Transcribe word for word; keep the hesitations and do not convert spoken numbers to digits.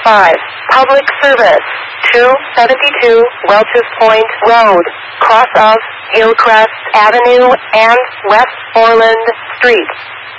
five. Public service. two seventy-two Welch's Point Road, cross of Hillcrest Avenue and West Orland Street.